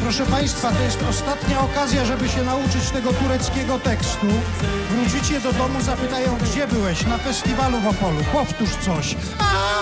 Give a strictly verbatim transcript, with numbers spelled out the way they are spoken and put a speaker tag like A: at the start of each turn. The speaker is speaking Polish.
A: Proszę Państwa, to jest ostatnia okazja, żeby się nauczyć tego tureckiego tekstu. Wrócicie do domu, zapytają, gdzie byłeś? Na festiwalu w Opolu. Powtórz coś. A